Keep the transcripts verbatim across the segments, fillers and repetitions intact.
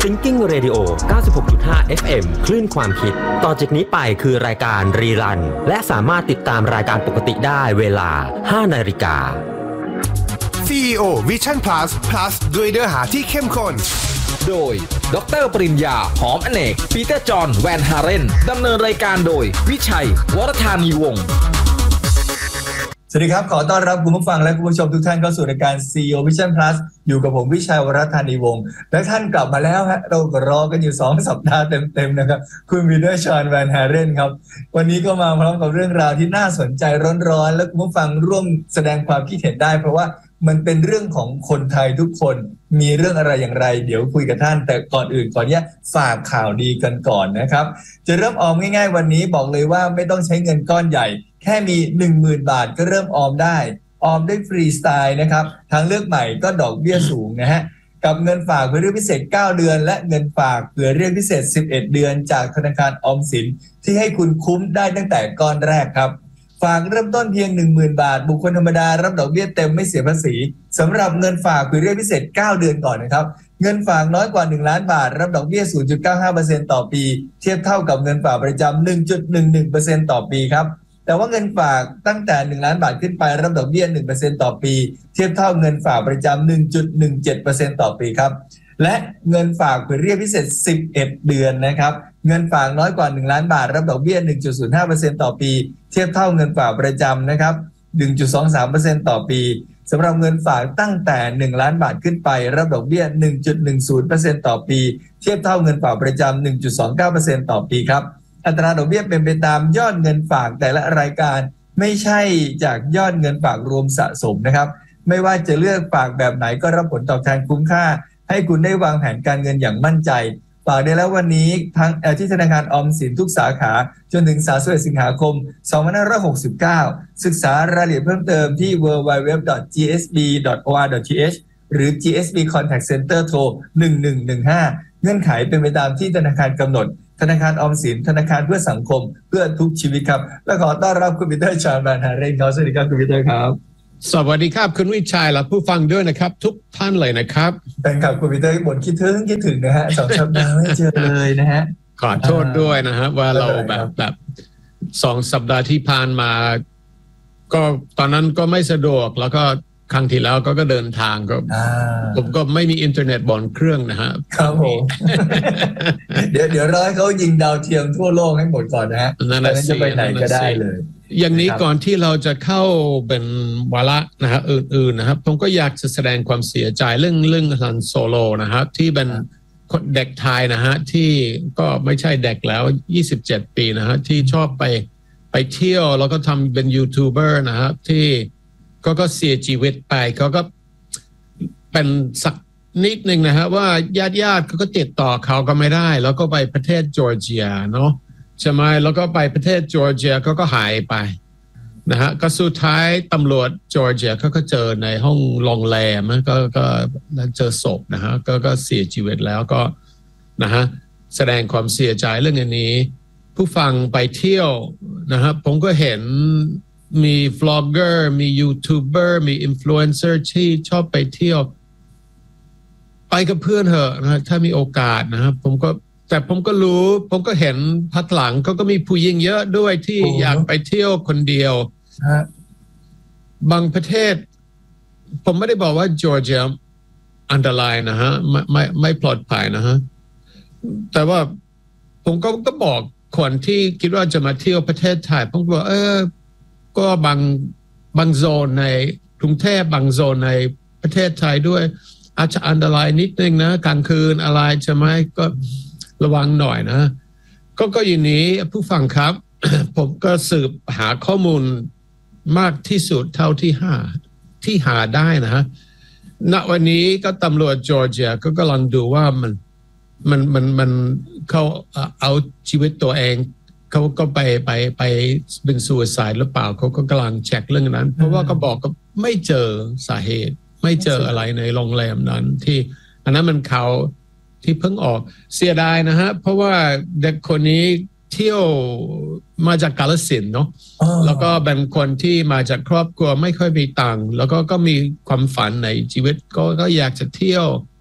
Thinking Radio เก้าสิบหกจุดห้า เอฟ เอ็ม คลื่นความคิดต่อจากนี้ไปคือรายการรีรันและสามารถติดตามรายการปกติได้เวลา ห้านาฬิกาซี อี โอ Vision Plus Plus ด้วยเนื้อหาที่เข้มข้นโดยดร.ปริญญาหอมอเนกปีเตอร์จอห์นแวนฮาเรนดำเนินรายการโดยวิชัยวรธานีวงศ์สวัสดีครับขอต้อนรับคุณผู้ฟังและคุณผู้ชมทุกท่านเข้าสู่รายการ ซี อี โอ Vision Plus อยู่กับผมวิชัยวรธานีวงศ์และท่านกลับมาแล้วฮะเราก็รอกันอยู่สองสัปดาห์เต็มๆนะครับคุณปีเตอร์จอห์นแวนฮาเรนครับวันนี้ก็มาพร้อมกับเรื่องราวที่น่าสนใจร้อนๆและคุณผู้ฟังร่วมแสดงความคิดเห็นได้เพราะว่ามันเป็นเรื่องของคนไทยทุกคนมีเรื่องอะไรอย่างไรเดี๋ยวคุยกับท่านแต่ก่อนอื่นก่อนเนี้ยฝากข่าวดีกันก่อนนะครับจะเริ่มออมง่ายๆวันนี้บอกเลยว่าไม่ต้องใช้เงินก้อนใหญ่แค่มี หนึ่งหมื่น บาทก็เริ่มออมได้ออมได้ฟรีสไตล์นะครับทางเลือกใหม่ก็ดอกเบี้ยสูงนะฮะกับเงินฝากเพื่อเรียกพิเศษเก้าเดือนและเงินฝากเพื่อเรียกพิเศษสิบเอ็ดเดือนจากธนาคารออมสินที่ให้คุณคุ้มได้ตั้งแต่ก้อนแรกครับฝากเริ่มต้นเพียง หนึ่งหมื่น บาทบุคคลธรรมดารับดอกเบี้ยเต็มไม่เสียภาษีสำหรับเงินฝากเพื่อเรียกพิเศษเก้าเดือนก่อนนะครับเงินฝากน้อยกว่าหนึ่งล้านบาทรับดอกเบี้ย ศูนย์จุดเก้าห้าเปอร์เซ็นต์ ต่อปีเทียบเท่ากับเงินฝากประจำ หนึ่งจุดหนึ่งหนึ่งเปอร์เซ็นต์ ต่อปีครับแต่ว่าเงินฝากตั้งแต่หนึ่งล้านบาทขึ้นไปรับดอกเบี้ย หนึ่งเปอร์เซ็นต์ ต่อปีเทียบเท่าเงินฝากประจำ หนึ่งจุดหนึ่งเจ็ดเปอร์เซ็นต์ ต่อปีครับและเงินฝากเพื่อเรียกพิเศษสิบเอ็ดเดือนนะครับเงินฝากน้อยกว่าหนึ่งล้านบาทรับดอกเบี้ย หนึ่งจุดศูนย์ห้าเปอร์เซ็นต์ ต่อปีเทียบเท่าเงินฝากประจำนะครับ หนึ่งจุดสองสามเปอร์เซ็นต์ ต่อปีสำหรับเงินฝากตั้งแต่หนึ่งล้านบาทขึ้นไปรับดอกเบี้ย หนึ่งจุดหนึ่งศูนย์เปอร์เซ็นต์ ต่อปีเทียบเท่าเงินฝากประจำ หนึ่งจุดสองเก้าเปอร์เซ็นต์ ต่อปีครับอัตราดอกเบี้ยเป็นไปตามยอดเงินฝากแต่ละรายการไม่ใช่จากยอดเงินฝากรวมสะสมนะครับไม่ว่าจะเลือกฝากแบบไหนก็รับผลตอบแทนคุ้มค่าให้คุณได้วางแผนการเงินอย่างมั่นใจฝากได้แล้ววันนี้ทั้งที่ธนาคารออมสินทุกสาขาจนถึงสามสิบเอ็ดสิงหาคมสองพันห้าร้อยหกสิบเก้าศึกษารายละเอียดเพิ่มเติมที่ ดับเบิลยู ดับเบิลยู ดับเบิลยู ดอท จี เอส บี ดอท โอ อาร์ ดอท ที เอช หรือ จี เอส บี Contact Center โทรหนึ่งหนึ่งหนึ่งห้าเงื่อนไขเป็นไปตามที่ธนาคารกำหนดธนาคารออมสินธนาคารเพื่อสังคมเพื่อทุกชีวิตครับและขอต้อนรับคุณปีเตอร์จอห์นแวนฮาเรนครับสวัสดีครับคุณปีเตอร์ครับสวัสดีครับคุณวิชัยและผู้ฟังด้วยนะครับทุกท่านเลยนะครับเป็นครับคุณปีเตอร์บ่นคิดถึงคิดถึงนะฮะสองสัปดาห์ไม่เจอเลยนะฮะขอโทษด้วยนะฮะว่าเราแบบแบบสองสัปดาห์ที่ผ่านมาก็ตอนนั้นก็ไม่สะดวกแล้วก็ครั้งที่แล้วก็ก็เดินทางก็ผมก็ไม่มีอินเทอร์เน็ตบนเครื่องนะฮะครับผมเดี๋ยวเดี๋ยวรอให้เขายิงดาวเทียมทั่วโลกให้หมดก่อนนะฮะแล้วจะไปไหนก็ได้เลยอย่างนี้ก่อนที่เราจะเข้าเป็นวาระนะฮะอื่นๆนะครับผมก็อยากจะแสดงความเสียใจเรื่องเรื่องฮันโซโลนะฮะที่เป็นเด็กไทยนะฮะที่ก็ไม่ใช่เด็กแล้วยี่สิบเจ็ดปีนะฮะที่ชอบไปไปเที่ยวแล้วก็ทำเป็นยูทูบเบอร์นะฮะที่ก็ก็เสียชีวิตไปเขาก็เป็นสักนิดนึงนะฮะว่าญาติญาติเขาก็ติดต่อเขาก็ไม่ได้แล้วก็ไปประเทศจอร์เจียเนาะใช่ไหมแล้วก็ไปประเทศจอร์เจียเขาก็หายไปนะฮะก็สุดท้ายตำรวจจอร์เจียเขาก็เจอในห้องโรงแรมก็ก็เจอศพนะฮะก็ก็เสียชีวิตแล้วก็นะฮะแสดงความเสียใจเรื่องนี้ผู้ฟังไปเที่ยวนะฮะผมก็เห็นมีฟลอเกอร์มียูทูบเบอร์มีอินฟลูเอนเซอร์ที่ชอบไปเที่ยวไปกับเพื่อนเถอะนะถ้ามีโอกาสนะครับผมก็แต่ผมก็รู้ผมก็เห็นพักหลังเขาก็มีผู้หญิงเยอะด้วยที่อยากไปเที่ยวคนเดียวบางประเทศผมไม่ได้บอกว่าจอร์เจียอันตรายนะฮะไม่ไม่ไม่ปลอดภัยนะฮะแต่ว่าผมก็ก็บอกคนที่คิดว่าจะมาเที่ยวประเทศไทยผมก็บอกเออก็บางบางโซนในกรุงเทพบางโซนในประเทศไทยด้วยอาจจะอันตรายนิดนึงนะกลางคืนอะไรใช่ไหมก็ระวังหน่อยนะก็ก็อย่างนี้ผู้ฟังครับ ผมก็สืบหาข้อมูลมากที่สุดเท่าที่หาที่หาได้นะฮะณวันนี้ก็ตำรวจจอร์เจียก็กำลังดูว่ามันมันมันมันเขาเอาชีวิตตัวเองเขาก็ไปไปไปเป็นซูซายหรือเปล่าเขาก็กำลังเช็คเรื่องนั้นเพราะว่าก็บอกก็ไม่เจอสาเหตุไม่เจออะไรในโรงแรมนั้นที่อันนั้นมันเขาที่เพิ่งออกเสียดายนะฮะเพราะว่าเด็กคนนี้เที่ยวมาจากกาฬสินธุ์เนาะแล้วก็เป็นคนที่มาจากครอบครัวไม่ค่อยมีตังค์แล้วก็ก็มีความฝันในชีวิตก็ก็อยากจะเที่ยว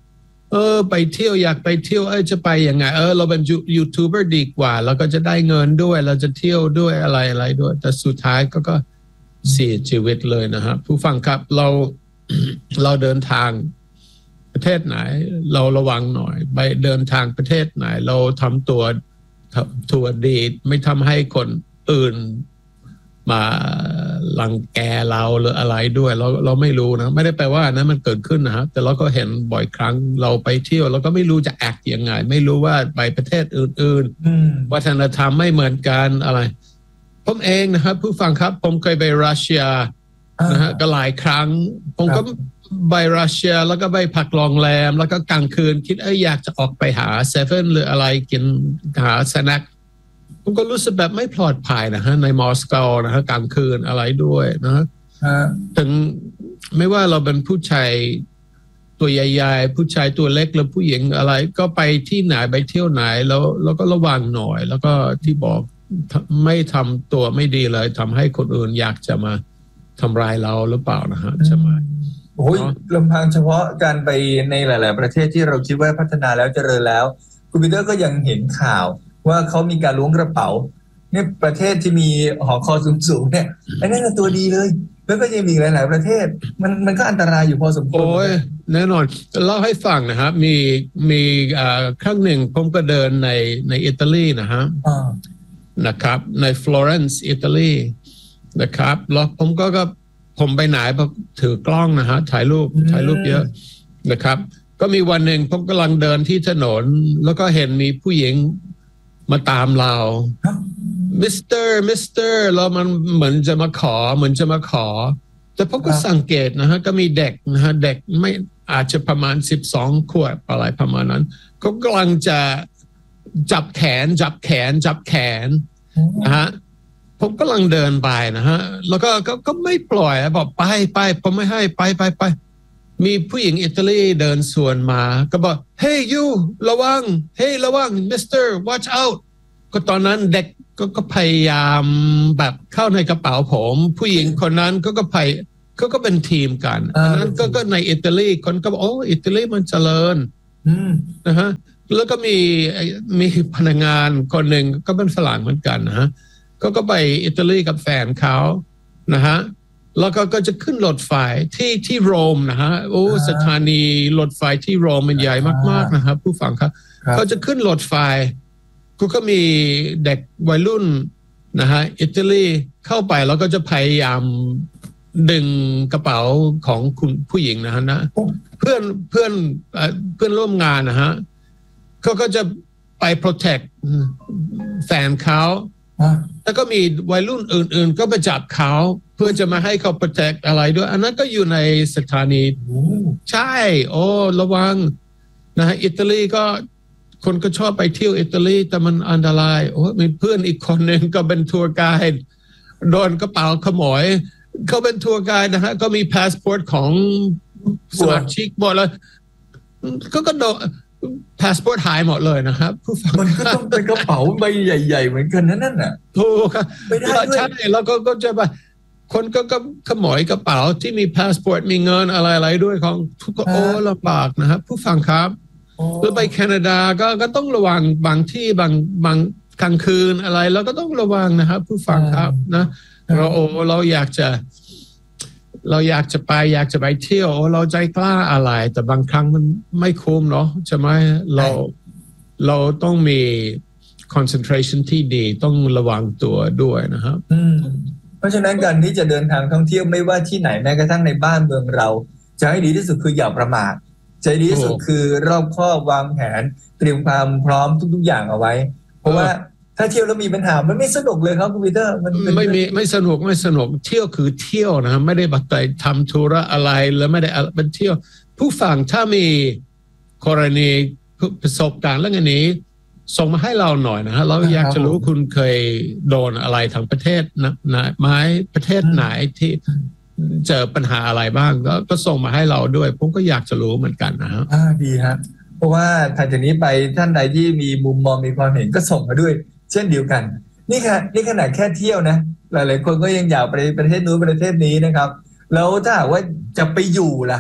เออไปเที่ยวอยากไปเที่ยวเอ้ยจะไปยังไงเออเราเป็นยูทูบเบอร์ดีกว่าเราก็จะได้เงินด้วยเราจะเที่ยวด้วยอะไรอะไรด้วยแต่สุดท้ายก็ก็เสียชีวิตเลยนะฮะผู้ฟังครับเรา เราเดินทางประเทศไหนเราระวังหน่อยไปเดินทางประเทศไหนเราทำตัวตัวดีไม่ทำให้คนอื่นมารังแกเราหรืออะไรด้วยเราเราไม่รู้นะไม่ได้แปลว่านะมันเกิดขึ้นนะครับแต่เราก็เห็นบ่อยครั้งเราไปเที่ยวเราก็ไม่รู้จะแอคยังไงไม่รู้ว่าไปประเทศอื่นๆวัฒนธรรมไม่เหมือนกันอะไรผมเองนะครับผู้ฟังครับผมเคยไปรัสเซียนะฮะก็หลายครั้งผมก็ไปรัสเซียแล้วก็ไปพักโรงแรมแล้วก็กลางคืนคิดเอ้ยอยากจะออกไปหาเซเว่นหรืออะไรกินหาสแน็คผมก็รู้สึกแบบไม่ปลอดภัยนะฮะในมอสโกนะฮะกลางคืนอะไรด้วยนะฮะถึงไม่ว่าเราเป็นผู้ชายตัวใหญ่ๆผู้ชายตัวเล็กหรือผู้หญิงอะไรก็ไปที่ไหนไปเที่ยวไหนแล้วเราก็ระวังหน่อยแล้วก็ที่บอกไม่ทำตัวไม่ดีเลยทำให้คนอื่นอยากจะมาทำร้ายเราหรือเปล่านะฮะใช่ไหมโอ้ยลำพังเฉพาะการไปในหลายๆประเทศที่เราคิดว่าพัฒนาแล้วเจริญแล้วคุณปีเตอร์ก็ยังเห็นข่าวว่าเขามีการล้วงกระเป๋าเนี่ยประเทศที่มีหอคอยสูงๆเนี่ยอันนั้นตัวดีเลยแล้วก็ยังมีหลายๆประเทศมันมันก็อันตรายอยู่พอสมควรโอ้ยแน่นอนเล่าให้ฟังนะครับมีมีครั้งหนึ่งผมก็เดินในในอิตาลีนะฮะนะครับในฟลอเรนซ์อิตาลีนะครับแล้วผมก็ก็ผมไปไหนผมถือกล้องนะฮะถ่ายรูปถ่ายรูปเยอะนะครับก็มีวันหนึ่งผมกำลังเดินที่ถนนแล้วก็เห็นมีผู้หญิงมาตามเรามิสเตอร์มิสเตอร์แล้วมันเหมือนจะมาขอเหมือนจะมาขอแต่ผมก็สังเกตนะฮะก็มีเด็กนะฮะเด็กไม่อาจจะประมาณสิบสองขวบอะไรประมาณนั้นก็กำลังจะจับแขนจับแขนจับแขนนะฮะผมกำลังเดินไปนะฮะแล้วก็ก็ก็ไม่ปล่อยบอกไปไปผมไม่ให้ไปไปไปมีผู้หญิงอิตาลีเดินสวนมาก็บอก hey you ระวัง hey ระวัง mister watch out ก็ตอนนั้นเด็กก็ก็พยายามแบบเข้าในกระเป๋าผมผู้หญิงคนนั้นก็ก็พยเขาก็เป็นทีมกันอันนั้นก็ก็ในอิตาลีคนก็บอกโอ้อิตาลีมันเจริญนะฮะแล้วก็มีมีพนักงานคนหนึ่งก็เป็นฝรั่งเหมือนกันนะฮะก็ก็ไปอิตาลีกับแฟนเขานะฮะแล้วก็ก็จะขึ้นรถไฟที่ที่โรมนะฮะโอ้สถานีรถไฟที่โรมมันใหญ่มากๆนะครับผู้ฟังครับเขาจะขึ้นรถไฟก็ก็มีเด็กวัยรุ่นนะฮะอิตาลีเข้าไปแล้วก็จะพยายามดึงกระเป๋าของคุณผู้หญิงนะฮะนะเพื่อนเพื่อนเพื่อนร่วมงานนะฮะเขาก็จะไป protect แฟนเขาแล้วก็มีวัยรุ่นอื่นๆก็ไปจับเขาเพื่อจะมาให้เขา protect อะไรด้วยอันนั้นก็อยู่ในสถานีใช่โอ้ระวังนะฮะอิตาลีก็คนก็ชอบไปเที่ยวอิตาลีแต่มันอันตรายโอ้มีเพื่อนอีกคนหนึ่งก็เป็นทัวร์ไกด์โดนกระเป๋าขโมยเขาเป็นทัวร์ไกด์นะฮะก็มีพาสปอร์ตของสมาชิกหมดแล้วก็ก็โดนพาสปอร์ตหายหมดเลยนะครับผู้ฟังมันก็ต้องเป็นกระเป๋าใบใหญ่ๆเหมือนกันนั่นน่ะถูกครับไม่ได้ด้วยใช่แล้วก็ก็จะไปคนก็ก็ขโมยกระเป๋าที่มีพาสปอร์ตมีเงินอะไรๆด้วยของทุกคนโอ้ลำบากนะครับผู้ฟังครับหรือไปแคนาดาก็ก็ต้องระวังบางที่บางบางกลางคืนอะไรเราก็ต้องระวังนะครับผู้ฟังครับนะเราโอ้เราอยากจะเราอยากจะไปอยากจะไปเที่ยวเราใจกล้าอะไรแต่บางครั้งมันไม่คุ้มเนาะใช่ไหมเราเราต้องมี concentration ที่ดีต้องระวังตัวด้วยนะครับเพราะฉะนั้นการที่จะเดินทางท่องเที่ยวไม่ว่าที่ไหนแม้กระทั่งในบ้านเมืองเราจะให้ดีที่สุดคืออย่าประมาทใจดีที่สุดคือรอบคอบวางแผนเตรียมความพร้อมทุกๆอย่างเอาไว้เพราะว่าถ้าเที่ยวแล้วมีปัญหามันไม่สนุกเลยครับคุณปีเตอร์มันไม่มีไม่สนุกไม่สนุกเที่ยวคือเที่ยวนะไม่ได้บัตรทำธุระอะไรแล้วไม่ได้เป็นเที่ยวผู้ฟังถ้ามีกรณีประสบการณ์เรื่องนี้ส่งมาให้เราหน่อยนะฮะเราอยากจะรู้คุณเคยโดนอะไรทางประเทศนะนะไม้ประเทศไหนที่เจอปัญหาอะไรบ้างก็ก็ส่งมาให้เราด้วยผมก็อยากจะรู้เหมือนกันนะฮะอ่าดีฮะเพราะว่าถัดจากนี้ไปท่านใดที่มีมุมมองมีความเห็นก็ส่งมาด้วยเช่นเดียวกันนี่ค่ะนี่ขนาดแค่เที่ยวนะหลายๆคนก็ยังอยากไปประเทศนู้นประเทศนี้นะครับแล้วถ้าหากว่าจะไปอยู่ล่ะ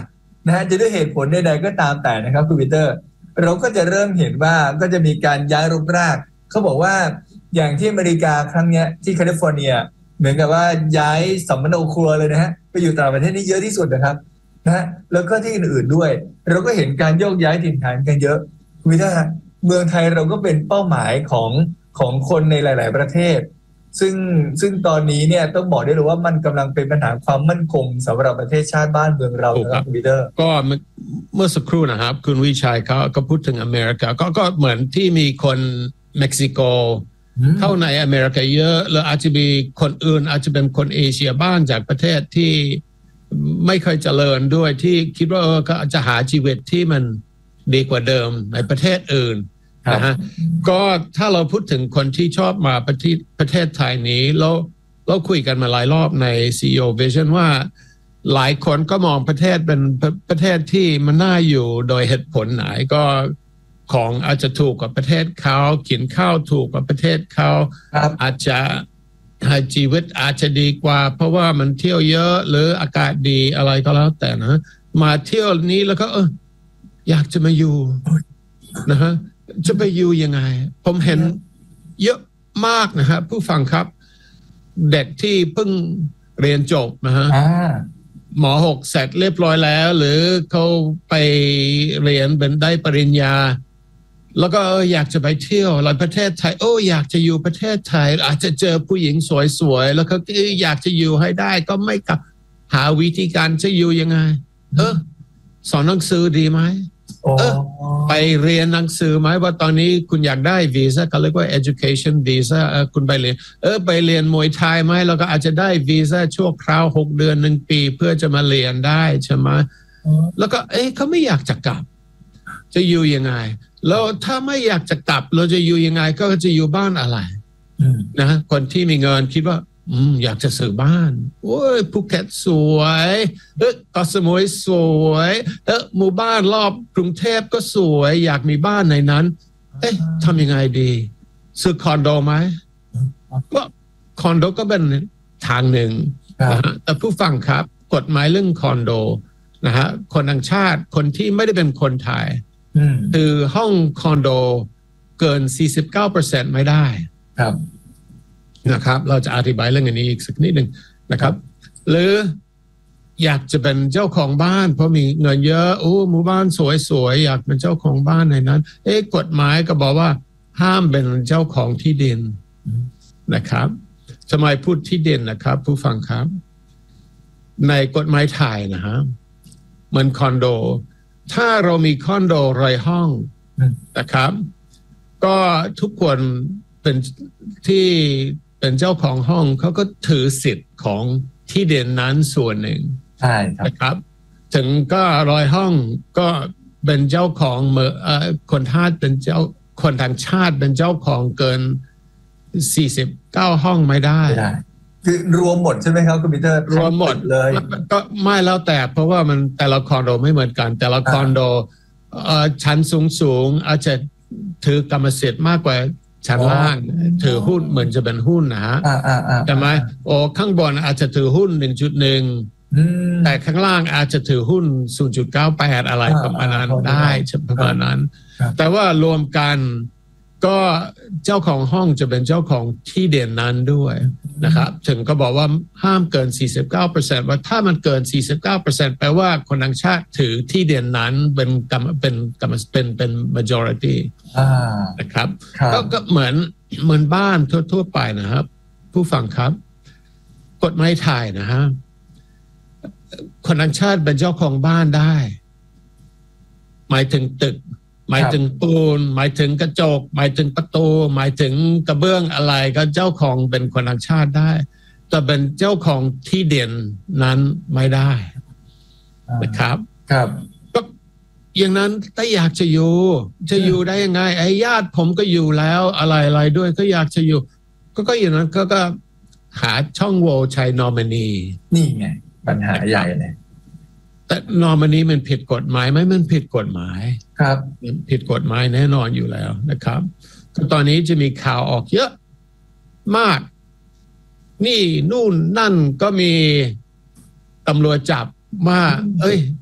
นะฮะจะด้วยเหตุผลใดๆก็ตามแต่นะครับคุณปีเตอร์เราก็จะเริ่มเห็นว่าก็จะมีการย้ายรกรากเขาบอกว่าอย่างที่อเมริกาครั้งนี้ที่แคลิฟอร์เนียเหมือนกับว่าย้ายสัมมโนครัวเลยนะฮะไปอยู่ต่างประเทศนี่เยอะที่สุดนะครับนะฮะแล้วก็ที่อื่นๆด้วยเราก็เห็นการโยกย้ายถิ่นฐานกันเยอะคุณปีเตอร์เมืองไทยเราก็เป็นเป้าหมายของของคนในหลายๆประเทศซึ่งซึ่งตอนนี้เนี่ยต้องบอกได้เลยว่ามันกำลังเป็นปัญหาความมั่นคงสำหรับประเทศชาติบ้านเมืองเรานะครับคุณปีเตอร์ก็เมื่อสักครู่นะครับคุณวิชัยเขาก็พูดถึงอเมริกาก็ก็เหมือนที่มีคนเม็กซิโกเข้าในอเมริกาเยอะหรืออาจจะมีคนอื่นอาจจะเป็นคนเอเชียบ้างจากประเทศที่ไม่เคยเจริญด้วยที่คิดว่าเออก็จะหาชีวิตที่มันดีกว่าเดิมในประเทศอื่นนะฮะก็ถ้าเราพูดถึงคนที่ชอบมาประเทศประเทศไทยนี้เราเราคุยกันมาหลายรอบใน ซี อี โอ Vision ว่าหลายคนก็มองประเทศเป็นประเทศที่มันน่าอยู่โดยเหตุผลไหนก็ของอาจจะถูกกว่าประเทศเขากินข้าวถูกกว่าประเทศเขาอาจจะชีวิตอาจจะดีกว่าเพราะว่ามันเที่ยวเยอะหรืออากาศดีอะไรก็แล้วแต่นะมาเที่ยวนี้แล้วก็เอออยากจะมาอยู่นะฮะจะไปอยู่ยังไงผมเห็นเยอะมากนะฮะผู้ฟังครับเด็กที่เพิ่งเรียนจบนะฮะหมอหกเสร็จเรียบร้อยแล้วหรือเขาไปเรียนเป็นได้ปริญญาแล้วก็อยากจะไปเที่ยวหลายประเทศไทยโอ้อยากจะอยู่ประเทศไทยอาจจะเจอผู้หญิงสวยๆแล้วก็อยากจะอยู่ให้ได้ก็ไม่กลับหาวิธีการจะอยู่ยังไงเออสอนหนังสือดีไหมเออไปเรียนหนังสือไหมว่าตอนนี้คุณอยากได้วีซ่าเขาเรียกว่า education visa เออคุณไปเรียนเออไปเรียนมวยไทยไหมแล้วก็อาจจะได้วีซ่าชั่วคราวหกเดือนหนึ่งปีเพื่อจะมาเรียนได้ใช่ไหมแล้วก็เอ๊ะเขาไม่อยากจะกลับจะอยู่ยังไงแล้วถ้าไม่อยากจะกลับเราจะอยู่ยังไงก็จะอยู่บ้านอะไรนะคนที่มีเงินคิดว่าอืมอยากจะซื้อบ้านโอ้ยภูเก็ตสวยเออเกาะสมุยสวยเออหมู่บ้านรอบกรุงเทพก็สวยอยากมีบ้านในนั้นเอ๊ะทำยังไงดีซื้อคอนโดไหมก็คอนโดก็เป็นทางหนึ่งนะฮะแต่ผู้ฟังครับกฎหมายเรื่องคอนโดนะฮะคนต่างชาติคนที่ไม่ได้เป็นคนไทยคือห้องคอนโดเกิน สี่สิบเก้าเปอร์เซ็นต์ ไม่ได้ครับนะครับเราจะอธิบายเรื่องอันนี้อีกสักนิดหนึ่งนะครับหรืออยากจะเป็นเจ้าของบ้านเพราะมีเงินเยอะโอ้หมู่บ้านสวยๆอยากเป็นเจ้าของบ้านในนั้นเอ๊ะกฎหมายก็บอกว่าห้ามเป็นเจ้าของที่ดินนะครับทำไมพูดที่ดินนะครับผู้ฟังครับในกฎหมายไทยนะฮะเหมือนคอนโดถ้าเรามีคอนโดรายห้องนะครับก็ทุกคนเป็นที่เป็นเจ้าของห้องเขาก็ถือสิทธิ์ของที่ดินนั้นส่วนหนึ่งใช่ครับนะครับถึงก็รายห้องก็เป็นเจ้าของเมื่อคนทาสเป็นเจ้าคนต่างชาติเป็นเจ้าของเกินสี่สิบเก้าห้องไม่ได้คือรวมหมดใช่ไหมครับคุณปีเตอร์รวมหมดเลยก็ไม่แล้วแต่เพราะว่ามันแต่ละคอนโดไม่เหมือนกันแต่ละคอนโดชั้นสูงสูงอาจจะถือกรรมสิทธิ์มากกว่าชั้นล่างถือหุ้นเหมือนจะเป็นหุ้นนะฮะแต่ไหมโอ้ข้างบนอาจจะถือหุ้น หนึ่งจุดหนึ่ง แต่ข้างล่างอาจจะถือหุ้น ศูนย์จุดเก้าแปด อะไรประมาณนั้นได้ประมาณนั้นแต่ว่ารวมกันก็เจ้าของห้องจะเป็นเจ้าของที่เด่นนั้นด้วยนะครับถึงก็บอกว่าห้ามเกิน สี่สิบเก้าเปอร์เซ็นต์ ว่าถ้ามันเกิน สี่สิบเก้าเปอร์เซ็นต์ แปลว่าคนต่างชาติถือที่เด่นนั้นเป็นกรรมเป็นกรรมเป็นเป็น majority นะครับก็ก็เหมือนเหมือนบ้านทั่วๆไปนะครับผู้ฟังครับกฎหมายไทยนะฮะคนต่างชาติเป็นเจ้าของบ้านได้หมายถึงตึกหมายถึงปูนหมายถึงกระจกหมายถึงประตูหมายถึงกระเบื้องอะไรก็เจ้าของเป็นคนต่างชาติได้แต่เป็นเจ้าของที่เด่นนั้นไม่ได้นะครับครับก็อย่างนั้นถ้าอยากจะอยู่จะอยู่ได้ยังไงไอ้ญาติผมก็อยู่แล้วอะไรอะไรด้วยก็อยากจะอยู่ก็ก็อย่างนั้นก็ก็หาช่องโหว่ใช้นอมินีนี่ไงปัญหาใหญ่เลยแต่นอมินีมันผิดกฎหมายไหมมันผิดกฎหมายครับผิดกฎหมายแน่นอนอยู่แล้วนะครับตอนนี้จะมีข่าวออกเยอะมากนี่นู่นนั่นก็มีตำรวจจับว่าเอ้ย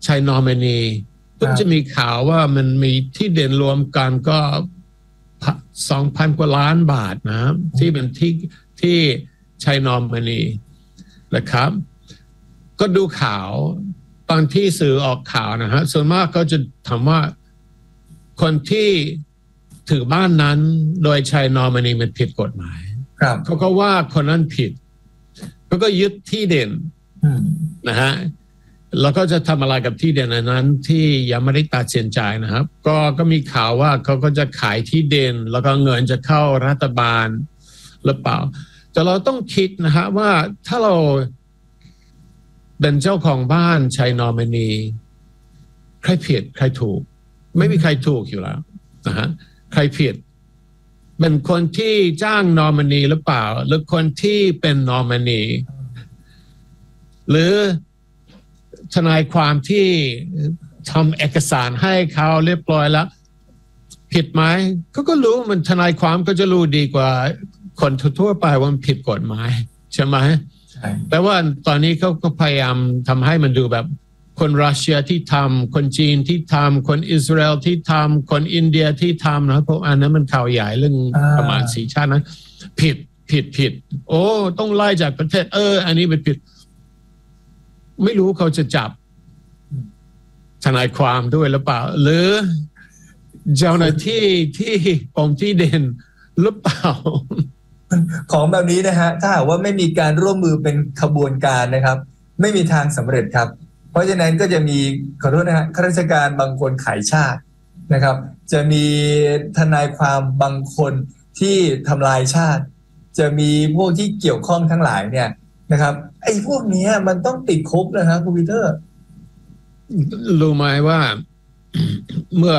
ชัยนอมินีเพิ่งจะมีข่าวว่ามันมีที่เด่นรวมกันก็สองพันกว่าล้านบาทนะที่เป็นที่ที่ชัยนอมินีนะครับก็ดูข่าวตอนที่สื่อออกข่าวนะฮะส่วนมากก็จะถามว่าคนที่ถือบ้านนั้นโดยชัยนอมินีมันผิดกฎหมายครับเขาก็ว่าคนนั้นผิดเขาก็ยึดที่เด่นนะฮะแล้วก็จะทำอะไรกับที่เด่นนั้นที่ยังไม่ได้ตัดสินใจนะครับก็ก็มีข่าวว่าเขาก็จะขายที่เด่นแล้วก็เงินจะเข้ารัฐบาลหรือเปล่าแต่เราต้องคิดนะฮะว่าถ้าเราเป็นเจ้าของบ้านชัยนอมินีใครผิดใครถูกไม่มีใครถูกอยู่แล้วนะฮะใครผิดเป็นคนที่จ้างนอมินีหรือเปล่าหรือคนที่เป็นนอมินีหรือทนายความที่ทำเอกสารให้เขาเรียบร้อยแล้วผิดไหมเขาก็รู้มันทนายความก็จะรู้ดีกว่าคนทั่วไปว่ามันผิดกฎหมายใช่ไหมใช่แต่ว่าตอนนี้เขาก็พยายามทำให้มันดูแบบคนรัสเซียที่ทำคนจีนที่ทำคนอิสราเอลที่ทำคนอินเดียที่ทำนะเพราะอันนั้นมันข่าวใหญ่เรื่องประมาณสีชาตินั้นผิดผิดผิดโอ้ต้องไล่จากประเทศเอออันนี้เป็นผิดไม่รู้เขาจะจับทนายความด้วยหรือเปล่าหรือเจ้าหน้าที่ที่กรมที่เด่นหรือเปล่าของแบบนี้นะฮะถ้าหากว่าไม่มีการร่วมมือเป็นขบวนการนะครับไม่มีทางสำเร็จครับเพราะฉะนั้นก็จะมีขอโทษนะฮะข้าราชการบางคนขายชาตินะครับจะมีทนายความบางคนที่ทำลายชาติจะมีพวกที่เกี่ยวข้องทั้งหลายเนี่ยนะครับไอ้พวกนี้มันต้องติดคุกนะครับคุณปีเตอร์รู้ไหมว่าเมื่อ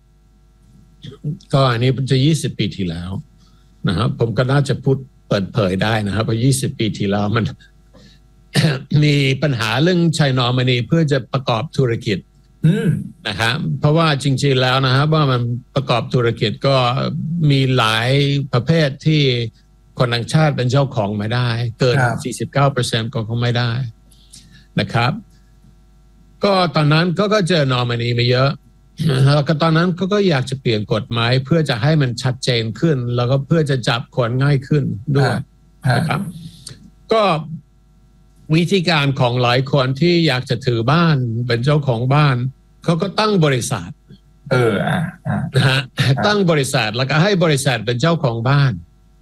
ก็อันนี้จะยี่สิบปีที่แล้วนะครับผมก็น่าจะพูดเปิดเผยได้นะครับเพราะยี่สิบปีที่แล้วมัน มีปัญหาเรื่องชัยนอมินีเพื่อจะประกอบธุรกิจนะครับเพราะว่าจริงๆแล้วนะครับว่ามันประกอบธุรกิจก็มีหลายประเภทที่คนต่างชาติเป็นเจ้าของไม่ได้เกิน สี่สิบเก้าเปอร์เซ็นต์ ก็คงไม่ได้นะครับก็ตอนนั้นก็ก็เจอนอมินีมาเยอะแล้วก็ตอนนั้นเขาก็อยากจะเปลี่ยนกฎหมายเพื่อจะให้มันชัดเจนขึ้นแล้วก็เพื่อจะจับคนง่ายขึ้นด้วยนะครับก็วิธีการของหลายคนที่อยากจะถือบ้านเป็นเจ้าของบ้านเขาก็ตั้งบริษัทเอออ่านะฮะตั้งบริษัทแล้วก็ให้บริษัทเป็นเจ้าของบ้าน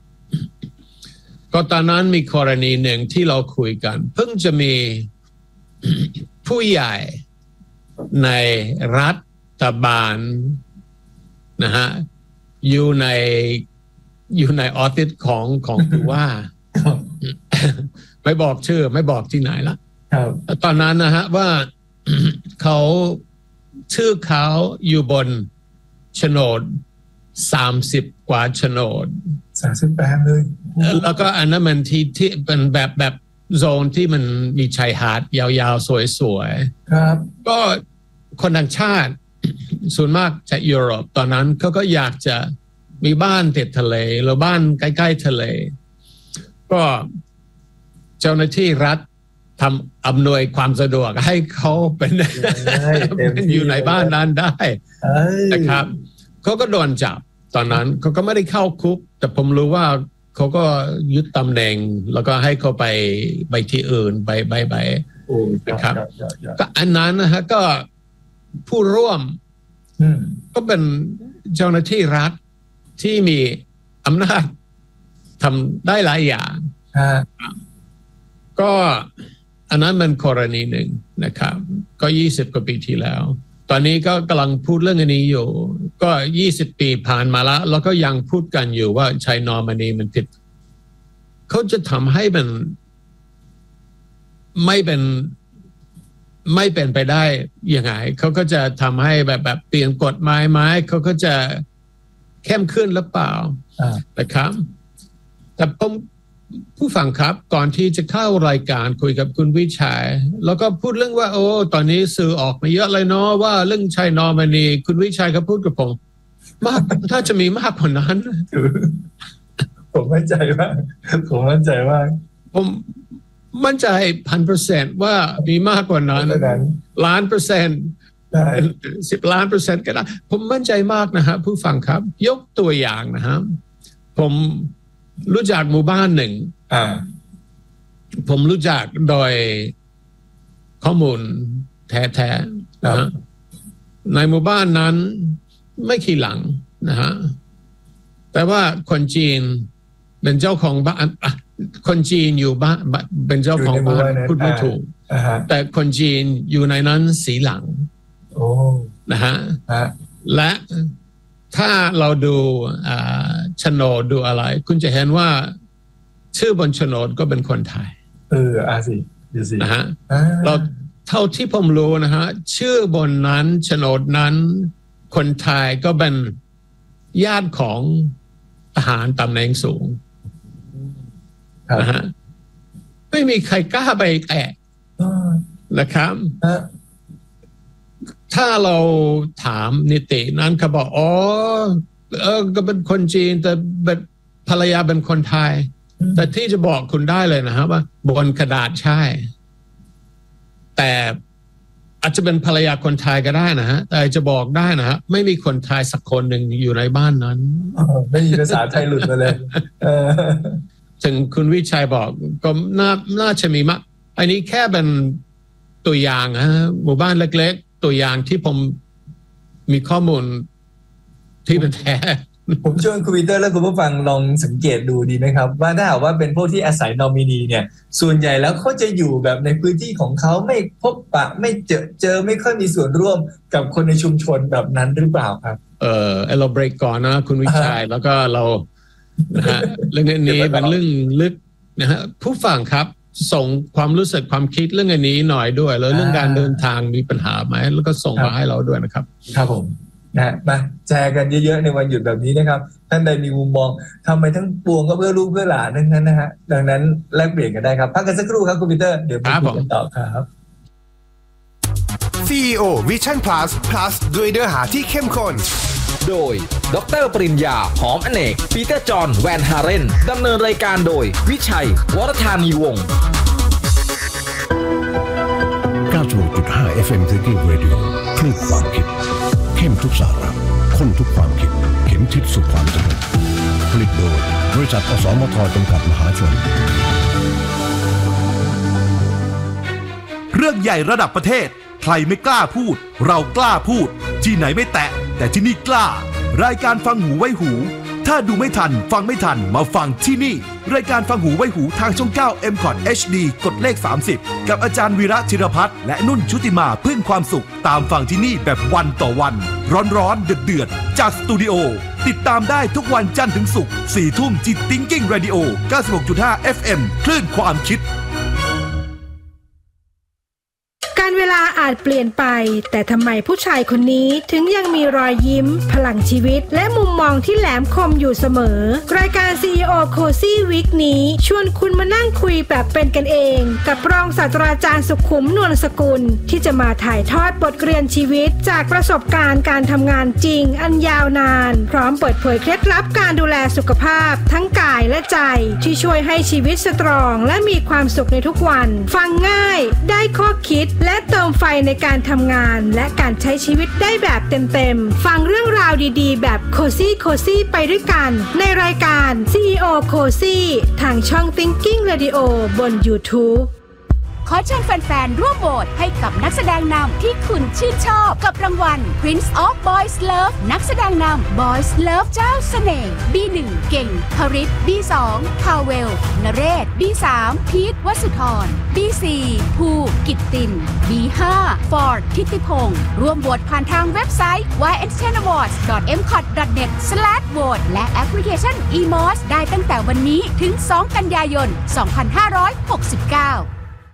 ก็ตอนนั้นมีกรณีหนึ่งที่เราคุยกันเพิ่งจะมีผู้ใหญ่ในรัฐบาลนะฮะอยู่ในอยู่ในออฟฟิศของของผู้ว่าไม่บอกชื่อไม่บอกที่ไหนละตอนนั้นนะฮะว่าเขาชื่อเขาอยู่บนโฉนดสามสิบกว่าโฉนดสามสิบแปดเลยแล้วก็อันนั้นมันที่ที่เป็นแบบแบบโซนที่มันมีชายหาดยาวๆสวยๆครับก็คนต่างชาติส่วนมากจากยุโรปตอนนั้นเขาก็อยากจะมีบ้านติดทะเลหรือบ้านใกล้ๆทะเลก็เจ้าหน้าที่รัฐทำอำนวยความสะดวกให้เขาเป็นอยู่ในบ้านนั้นได้นะครับเขาก็โดนจับตอนนั้นเขาก็ไม่ได้เข้าคุกแต่ผมรู้ว่าเขาก็ยึดตำแหน่งแล้วก็ให้เขาไปไปที่อื่นไปไปไปนะครับก็อันนั้นนะฮะก็ผู้ร่วมก็เป็นเจ้าหน้าที่รัฐที่มีอำนาจทำได้หลายอย่างก็อันนั้นเป็นกรณีหนึ่งนะครับก็ยี่สิบกว่าปีที่แล้วตอนนี้ก็กำลังพูดเรื่องอันนี้อยู่ก็ยี่สิบปีผ่านมาแล้วแล้วก็ยังพูดกันอยู่ว่าชัยนอมินีมันผิดเขาจะทำให้มันไม่เป็นไม่เป็นไปได้ยังไงเขาก็จะทำให้แบบแบบเปลี่ยนกฎหมายไหมเขาก็จะเข้มขึ้นหรือเปล่านะครับแต่ผมผู้ฟังครับก่อนที่จะเข้ารายการคุยกับคุณวิชัยแล้วก็พูดเรื่องว่าโอ้ตอนนี้สื่อออกมาเยอะเลยเนาะว่าเรื่องชัยนอมินีคุณวิชัยเขาพูดกับผมมากถ้าจะมีมากกว่านั้นผมมั่นใจว่าผมมั่นใจว่าผมมั่นใจพันเปอร์เซ็นต์ว่ามีมากกว่านั้นล้านเปอร์เซ็นต์สิบล้านเปอร์เซ็นต์ก็ได้ผมมั่นใจมากนะฮะผู้ฟังครับยกตัวอย่างนะฮะผมรู้จักหมู่บ้านหนึ่งผมรู้จักโดยข้อมูลแท้ๆนะฮะในหมู่บ้านนั้นไม่กี่หลังนะฮะแต่ว่าคนจีนเป็นเจ้าของบ้านคนจีนอยู่บ้านเป็นเจ้าของบ้านพูดไม่ถูกแต่คนจีนอยู่ในนั้นสีหลังนะฮะและถ้าเราดูโฉนดดูอะไรคุณจะเห็นว่าชื่อบนโฉนดก็เป็นคนไทยเอออาสิดูสินะฮะเราเท่าที่ผมรู้นะฮะชื่อบนนั้นโฉนดนั้นคนไทยก็เป็นญาติของทหารตำแหน่งสูงนะฮะไม่มีใครกล้าไปแตะนะครับถ้าเราถามนิตินั้นเขาบอกอ๋อเออก็เป็นคนจีนแต่ภรรยาเป็นคนไทยแต่ที่จะบอกคุณได้เลยนะครับว่าบนกระดาษใช่แต่อาจจะเป็นภรรยาคนไทยก็ได้นะฮะแต่จะบอกได้นะฮะไม่มีคนไทยสักคนหนึ่งอยู่ในบ้านนั้นไม่มีภาษาไทยหลุดมาเลยถึงคุณวิชัยบอกก็น่าน่าจะมีมากอันนี้แค่เป็นตัวอย่างฮะหมู่บ้านเล็กๆตัวอย่างที่ผมมีข้อมูลที่เป็นแท้ผมชวนคุณปีเตอร์และคุณผู้ฟังลองสังเกตดูดีไหมครับว่าถ้าหากว่าเป็นพวกที่อาศัยนอมินีเนี่ยส่วนใหญ่แล้วเขาจะอยู่แบบในพื้นที่ของเขาไม่พบปะไม่เจอเจอไม่ค่อยมีส่วนร่วมกับคนในชุมชนแบบนั้นหรือเปล่าครับเออเราเบรกก่อนนะคุณวิชัยแล้วก็เรานะฮะเรื่องนี้เป็นเรื่องลึกนะฮะผู้ฟังครับส่งความรู้สึกความคิดเรื่องอันนี้หน่อยด้วยแล้วเรื่องการเดินทางมีปัญหาไหมแล้วก็ส่งมาให้เราด้วยนะครับครับผมนะมาแชร์กันเยอะๆในวันหยุดแบบนี้นะครับท่านใดมีมุมมองทำไมทั้งปวงก็เพื่อลูกเพื่อหลานทั้งนั้นนะฮะดังนั้นแลกเปลี่ยนกันได้ครับพักกันสักครู่ครับคุณปีเตอร์เดี๋ยวมาคุยกันต่อครับซี อี โอ Vision Plus Plus ด้วยเนื้อหาที่เข้มข้นโดยดร.ปริญญาหอมอเนกปีเตอร์จอห์นแวนฮาเรนดำเนินรายการโดยวิชัยวรธานีวงศ์เก้าสิบหกจุดห้า เอฟ เอ็ม Thinking Radio คลื่นความคิดเข้มทุกสาระข้นทุกความคิดเข็มทิศสู่ความสำเร็จผลิตโดยบริษัทอสมทจำกัดมหาชนเรื่องใหญ่ระดับประเทศใครไม่กล้าพูดเรากล้าพูดที่ไหนไม่แตะแต่ที่นี่กล้ารายการฟังหูไว้หูถ้าดูไม่ทันฟังไม่ทันมาฟังที่นี่รายการฟังหูไว้หูทางช่องเก้า เอ็ม คอท เอช ดี กดเลขสามสิบกับอาจารย์วีระธีรพัฒน์และนุ่นชุติมาพึ่งความสุขตามฟังที่นี่แบบวันต่อวันร้อนๆเดือดๆจากสตูดิโอติดตามได้ทุกวันจันทร์ถึงศุกร์สี่ทุ่มที่ Thinking Radio เก้าสิบหกจุดห้า เอฟ เอ็ม คลื่นความคิดการเวลาอาจเปลี่ยนไปแต่ทำไมผู้ชายคนนี้ถึงยังมีรอยยิ้มพลังชีวิตและมุมมองที่แหลมคมอยู่เสมอรายการ ซี อี โอ Cozy Week นี้ชวนคุณมานั่งคุยแบบเป็นกันเองกับรองศาสตราจารย์สุขุมนวลสกุลที่จะมาถ่ายทอดบทเรียนชีวิตจากประสบการณ์การทำงานจริงอันยาวนานพร้อมเปิดเผยเคล็ดลับการดูแลสุขภาพทั้งกายและใจที่ช่วยให้ชีวิตสตรองและมีความสุขในทุกวันฟังง่ายได้ข้อคิดและเติมไฟในการทำงานและการใช้ชีวิตได้แบบเต็มๆฟังเรื่องราวดีๆแบบโคซี่โคซี่ไปด้วยกันในรายการ ซี อี โอ Cozy ทางช่อง Thinking Radio บน YouTube ขอเชิญแฟนๆร่วมโหวตให้กับนักแสดงนำที่คุณชื่นชอบกับรางวัล Prince of Boys Love นักแสดงนำ Boys Love เจ้าเสน่ห์ บี หนึ่ง เก่งคริส บี สอง พาเวล นเรศ บี สาม พีท วสุธร บี สี่ ภูกิตติน บี ห้า ฟอร์ด ทิติพงศ์ร่วมโหวตผ่านทางเว็บไซต์ วาย เอ็น เทน อวอร์ดส์ ดอท เอ็ม คอท ดอท เน็ต สแลช โหวต และแอปพลิเคชัน อี มอส ได้ตั้งแต่วันนี้ถึง สอง กันยายน สองพันห้าร้อยหกสิบเก้า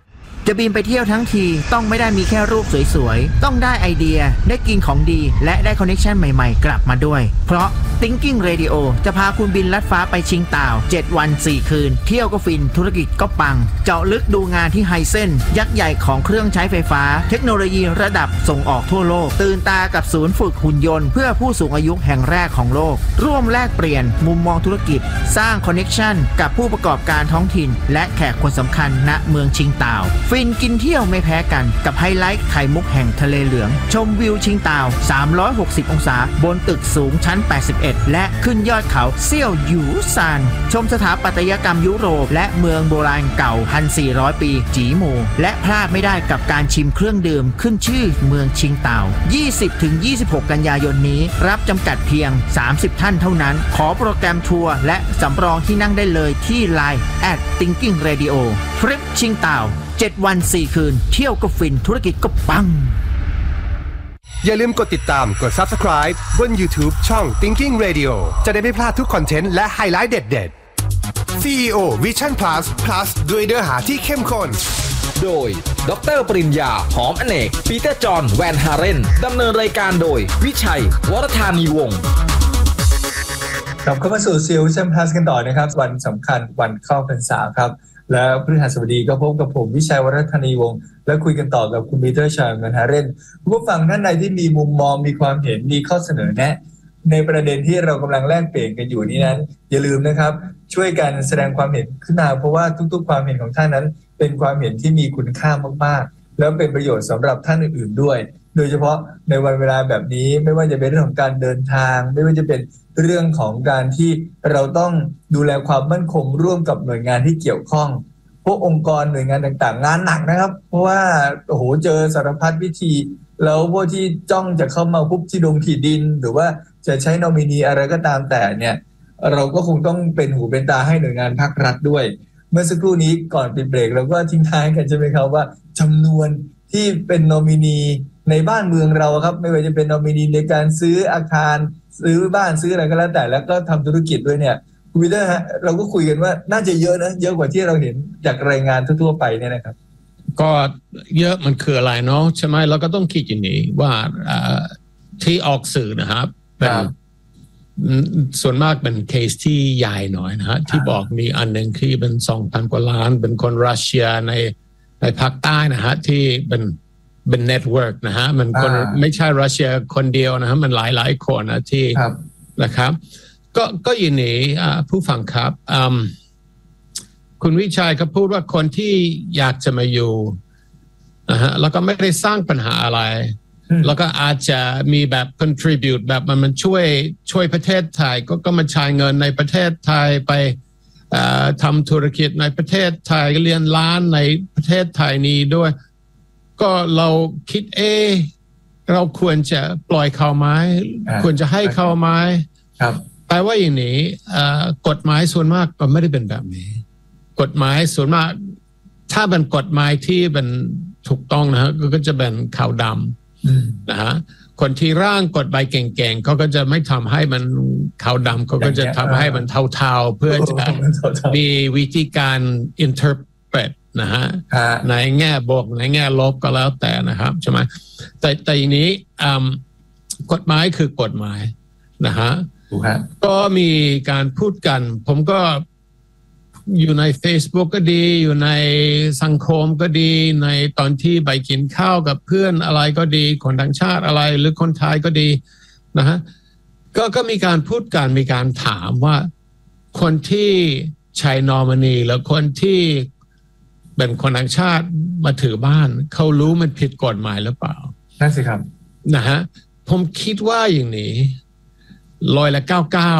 จะบินไปเที่ยวทั้งทีต้องไม่ได้มีแค่รูปสวยๆต้องได้ไอเดียได้กินของดีและได้คอนเนคชั่นใหม่ๆกลับมาด้วยเพราะ Thinking Radio จะพาคุณบินลัดฟ้าไปชิงต่าวเจ็ดวันสี่คืนเที่ยวก็ฟินธุรกิจก็ปังเจาะลึกดูงานที่ไฮเซ็นยักษ์ใหญ่ของเครื่องใช้ไฟฟ้าเทคโนโลยีระดับส่งออกทั่วโลกตื่นตากับศูนย์ฝึกหุ่นยนต์เพื่อผู้สูงอายุแห่งแรกของโลกร่วมแลกเปลี่ยนมุมมองธุรกิจสร้างคอนเนคชั่นกับผู้ประกอบการท้องถิ่นและแขกคนสำคัญณเมืองชิงต่าวฟินกินเที่ยวไม่แพ้กันกับไฮไลท์ไข่มุกแห่งทะเลเหลืองชมวิวชิงต่าวสามร้อยหกสิบองศาบนตึกสูงชั้นแปดสิบเอ็ดและขึ้นยอดเขาเซี่ยวหยูซานชมสถาปัตยกรรมยุโรปและเมืองโบราณเก่า หนึ่งพันสี่ร้อย ปีจีหมู่และพลาดไม่ได้กับการชิมเครื่องดื่มขึ้นชื่อเมืองชิงต่าว ยี่สิบถึงยี่สิบหก กันยายนนี้รับจำกัดเพียงสามสิบท่านเท่านั้นขอโปรแกรมทัวร์และสำรองที่นั่งได้เลยที่ ไลน์ แอท Thinking Radio ทริปชิงต่าวเจ็ดวันสี่คืนเที่ยวก็ฟินธุรกิจก็ปังอย่าลืมกดติดตามกด Subscribe บน YouTube ช่อง Thinking Radio จะได้ไม่พลาดทุกคอนเทนต์และไฮไลท์เด็ดๆ ซี อี โอ Vision Plus Plus ด้วยเนื้อหาที่เข้มข้นโดยดร.ปริญญาหอมอเนกปีเตอร์จอห์นแวนฮาเรนดำเนินรายการโดยวิชัยวรธานีวงศ์กลับเข้ามาสู่ ซี อี โอ Vision Plus กันต่อนะครับวันสำคัญวันเข้าพรรษาครับแล้วพฤหัสบดีก็พบกับผมวิชัยวรธานีวงศ์และคุยกันต่อกับคุณปีเตอร์จอห์นแวนฮาเรนผู้ฟังท่านใดที่มีมุมมองมีความเห็นมีข้อเสนอแนะในประเด็นที่เรากำลังแลกเปลี่ยนกันอยู่นี้นั้นอย่าลืมนะครับช่วยกันแสดงความเห็นขึ้นมาเพราะว่าทุกๆความเห็นของท่านนั้นเป็นความเห็นที่มีคุณค่ามากๆแล้วเป็นประโยชน์สำหรับท่านอื่นๆด้วยโดยเฉพาะในวันเวลาแบบนี้ไม่ว่าจะเป็นเรื่องของการเดินทางไม่ว่าจะเป็นเรื่องของการที่เราต้องดูแลความมั่นคงร่วมกับหน่วยงานที่เกี่ยวข้องพวกองค์กรหน่วยงานต่างๆงานหนักนะครับเพราะว่าโอ้โหเจอสารพัดวิธีแล้วพวกที่จ้องจะเข้ามาปุ๊บที่ดงที่ดินหรือว่าจะใช้นอมินีอะไรก็ตามแต่เนี่ยเราก็คงต้องเป็นหูเป็นตาให้หน่วยงานภาครัฐด้วยเมื่อสักครู่นี้ก่อนปิดเบรกเราก็ทิ้งท้ายกันใช่ไหมครับว่าจำนวนที่เป็นนอมินีในบ้านเมืองเราครับไม่ว่าจะเป็นนอมินีในการซื้ออาคารซื้อบ้านซื้ออะไรก็แล้วแต่แล้วก็ทำธุรกิจด้วยเนี่ยคุณปีเตอร์ฮะเราก็คุยกันว่าน่าจะเยอะนะเยอะกว่าที่เราเห็นจากรายงานทั่วๆไปเนี่ยนะครับก็เยอะมันคืออะไรเนาะใช่ไหมเราก็ต้องคิดอย่างนี้ว่าที่ออกสื่อนะครับเป็นส่วนมากเป็นเคสที่ใหญ่หน่อยนะฮะที่บอกมีอันหนึ่งที่เป็นสองพันกว่าล้านเป็นคนรัสเซียในในภาคใต้นะฮะที่เป็นเป็นเน็ตเวิร์กนะฮะมันคนไม่ใช่รัสเซียคนเดียวนะฮะมันหลายหลายคนนะที่นะครับก็ก็ยินดีผู้ฟังครับคุณวิชัยเขาพูดว่าคนที่อยากจะมาอยู่นะฮะแล้วก็ไม่ได้สร้างปัญหาอะไรแล้วก็อาจจะมีแบบ contribute แบบมันมันช่วยช่วยประเทศไทยก็ก็มาใช้เงินในประเทศไทยไปทำธุรกิจในประเทศไทยเรียนร้านในประเทศไทยนี้ด้วยก็เราคิดเอเราควรจะปล่อยเขาไหมควรจะให้เขาไหมครับแต่ว่าอย่างนี้กฎหมายส่วนมากก็ไม่ได้เป็นแบบนี้กฎหมายส่วนมากถ้าเป็นกฎหมายที่เป็นถูกต้องนะฮะก็จะเป็นขาวดำนะฮะคนที่ร่างกฎหมายเก่งๆเขาก็จะไม่ทำให้มันขาวดำเขาก็จะทำให้มันเทาๆเพื่อจะมีวิธีการ interpret นะฮะในแง่บวกในแง่ลบก็แล้วแต่นะครับใช่ไหมแต่แต่อย่างนี้กฎหมายคือกฎหมายนะฮะก็มีการพูดกันผมก็อยู่ใน Facebook ก็ดีอยู่ในสังคมก็ดีในตอนที่ไปกินข้าวกับเพื่อนอะไรก็ดีคนต่างชาติอะไรหรือคนไทยก็ดีนะฮะก็ก็มีการพูดกันมีการถามว่าคนที่ใช้นอมินีแล้วคนที่เป็นคนต่างชาติมาถือบ้านเขารู้มันผิดกฎหมายหรือเปล่านั่นสิครับนะฮะผมคิดว่าอย่างนี้ร้อยละเก้าเก้า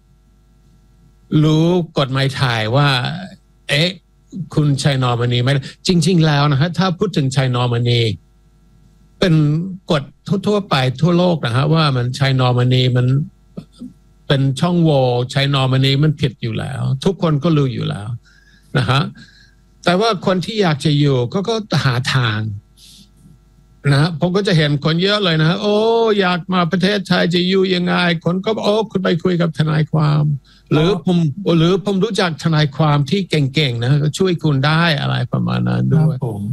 รู้กฎหมายไทยว่าเอ๊ะคุณใช้นอมินีไหมจริงๆแล้วนะฮะถ้าพูดถึงใช้นอมินีเป็นกฎทั่วๆไปทั่วโลกนะฮะว่ามันใช้นอมินีมันเป็นช่องโหว่ใช้นอมินีมันผิดอยู่แล้วทุกคนก็รู้อยู่แล้วนะฮะแต่ว่าคนที่อยากจะอยู่ก็ก็หาทางนะผมก็จะเห็นคนเยอะเลยนะโอ้อยากมาประเทศไทยจะอยู่ยังไงคนก็โอ้คุณไปคุยกับทนายความหรือผมหรือผมรู้จักทนายความที่เก่งๆนะก็ช่วยคุณได้อะไรประมาณนั้นด้วย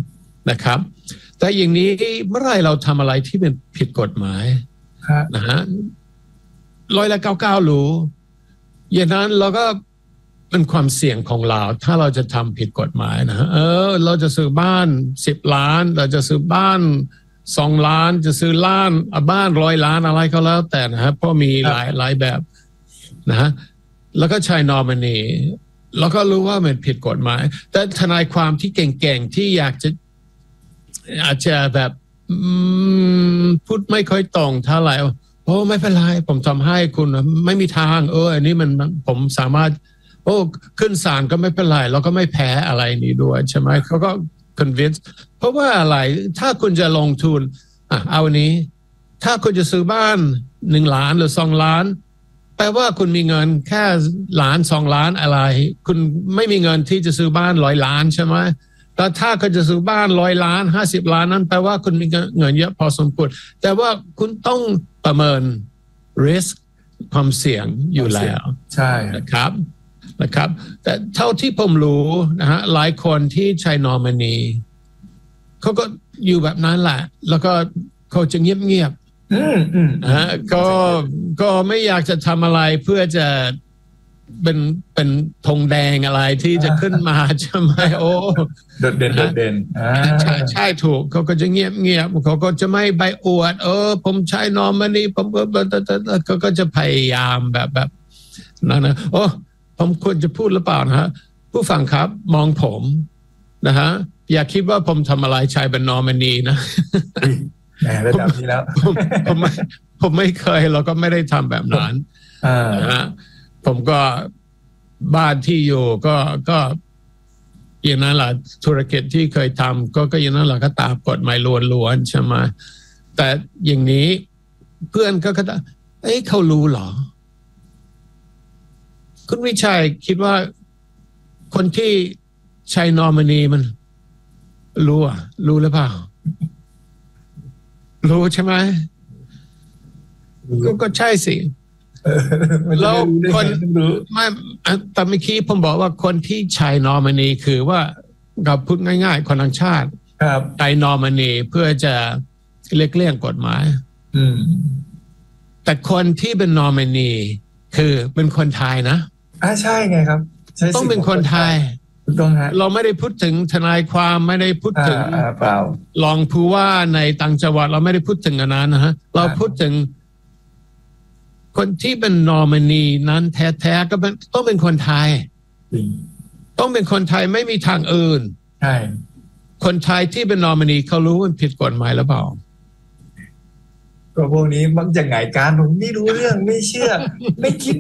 นะครับแต่อย่างนี้เมื่อไรเราทำอะไรที่เป็นผิดกฎหมายนะฮะร้อยละเก้าเก้ารู้อย่างนั้นเราก็เป็นความเสี่ยงของเราถ้าเราจะทำผิดกฎหมายนะเออเราจะซื้อบ้านสิบล้านเราจะซื้อบ้านสองล้านจะซื้อล้านบ้านร้อยล้านอะไรก็แล้วแต่นะฮะเพราะมีหลายหลายแบบนะฮะแล้วก็ใช้นอมินีแล้วก็รู้ว่ามันผิดกฎหมายแต่ทนายความที่เก่งๆที่อยากจะอาจจะแบบพูดไม่ค่อยตรงเท่าไหร่โอ้ไม่เป็นไรผมทำให้คุณไม่มีทางเอออันนี้มันผมสามารถโอ้ขึ้นศาลก็ไม่เป็นไรแล้วก็ไม่แพ้อะไรนี้ด้วยใช่ไหมเขาก็ convince เพราะว่าอะไรถ้าคุณจะลงทุนอ่ะเอาอันนี้ถ้าคุณจะซื้อบ้านหนึ่งล้านหรือสองล้านแปลว่าคุณมีเงินแค่ล้านสองล้านอะไรคุณไม่มีเงินที่จะซื้อบ้านร้อยล้านใช่ไหมแต่ถ้าคุณจะซื้อบ้านร้อยล้านห้าสิบล้านนั้นแปลว่าคุณมีเงินเยอะพอสมควรแต่ว่าคุณต้องประเมิน risk ความเสี่ยงอยู่แล้วใช่นะครับนะครับแต่เท่าที่ผมรู้นะฮะหลายคนที่ใช้นอมินีเขาก็อยู่แบบนั้นแหละแล้วก็เขาจะเงียบๆนะฮะก็ก็ไม่อยากจะทำอะไรเพื่อจะเป็นเป็นธงแดงอะไรที่จะขึ้นมาใช่ไหมโอ้โดดเด่นโดดเด่นใช่ใช่ถูกเขาก็จะเงียบเงียบเขาก็จะไม่ใบอวดเออผมใช้นอมินีผมเขาก็จะพยายามแบบแบบนั่นนะโอ้ผมควรจะพูดหรือเปล่านะฮะผู้ฟังครับมองผมนะฮะอย่าคิดว่าผมทำอะไรใช้เป็นนอมินีนะแหมระดับนี้แล้วผมผมไม่ผมไม่เคยเราก็ไม่ได้ทำแบบนั้นนะฮะผมก็บ้านที่อยู่ก็ก็อย่างนั้นแหละธุรกิจที่เคยทำก็ก็อย่างนั้นแหละก็ตามกฎหมายล้วนๆใช่ไหมแต่อย่างนี้เพื่อนก็ก็เอ้ยเขารู้เหรอคุณวิชัยคิดว่าคนที่ใช้นอมินีมันรู้อ่ะรู้หรือเปล่ารู้ใช่ไหมก็ก็ใช่สิแล้วคนไม่แต่เมื่อกี้ผมบอกว่าคนที่ใช้นอมินีคือว่าเราพูดง่ายๆคนต่างชาติใช้นอมินีเพื่อจะเลี่ยงเลี่ยงกฎหมายแต่คนที่เป็นนอมินีคือเป็นคนไทยนะอ่าใช่ไงครับต้องเป็นคนไทยต้องฮะเราไม่ได้พูดถึงทนายความไม่ได้พูดถึงเปล่ารองผู้ว่าในต่างจังหวัดเราไม่ได้พูดถึงอันนั้นนะฮะเราพูดถึงคนที่เป็นนอมินีนั้นแท้ๆก็ต้องเป็นคนไทยต้องเป็นคนไทยไม่มีทางอื่นใช่คนไทยที่เป็นนอมินีเขารู้มันผิดกฎหมายหรือเปล่าก็พวกนี้มักจะหงายการผมไม่รู้เรื่องไม่เชื่อไม่คิด